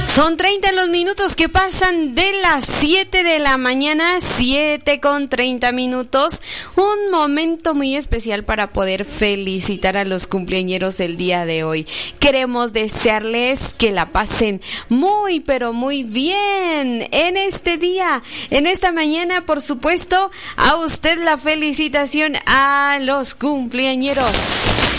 Son 30 los minutos que pasan de las 7 de la mañana, 7:30. Un momento muy especial para poder felicitar a los cumpleañeros del día de hoy. Queremos desearles que la pasen muy, pero muy bien en este día, en esta mañana, por supuesto. A usted la felicitación a los cumpleañeros.